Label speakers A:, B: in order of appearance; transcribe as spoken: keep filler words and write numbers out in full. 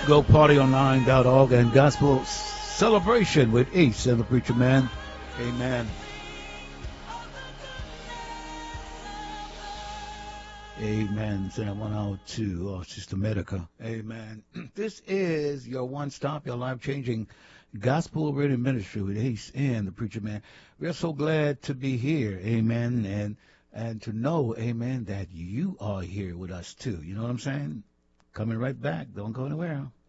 A: go party online dot org and Gospel Celebration with Ace and the Preacher Man. Amen. Amen. Send one out to oh, Sister Medica. Amen. This is your one-stop, your life-changing gospel radio ministry with Ace and the Preacher Man. We're so glad to be here. Amen. And and to know, amen, that you are here with us too. You know what I'm saying? Coming right back. Don't go anywhere.